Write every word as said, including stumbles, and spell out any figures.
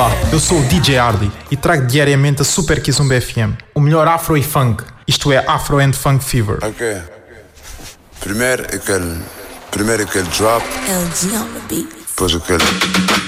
Olá, eu sou o D J Hardy e trago diariamente a Super Kizomba F M, o melhor afro e funk, isto é Afro and Funk Fever. Ok. Primeiro aquele, primeiro aquele drop, L G on the beat. depois aquele